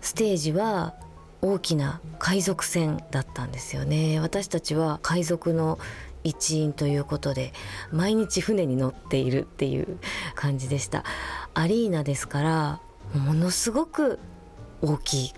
ステージは大きな海賊船だったんですよね。私たちは海賊の一員ということで毎日船に乗っているっていう感じでした。アリーナですからものすごく大きい